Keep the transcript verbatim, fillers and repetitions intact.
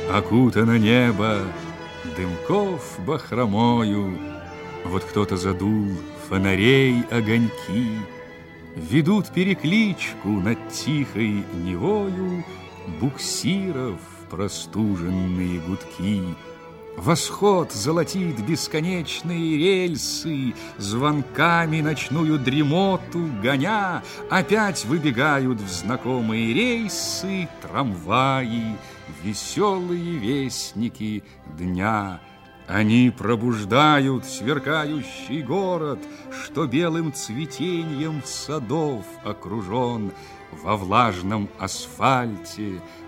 Окутано небо дымков бахромою, вот кто-то задул фонарей огоньки, ведут перекличку над тихой Невою буксиров простуженные гудки. Восход золотит бесконечные рельсы, звонками ночную дремоту гоня. Опять выбегают в знакомые рейсы трамваи, веселые вестники дня. Они пробуждают сверкающий город, что белым цветением садов окружен. Во влажном асфальте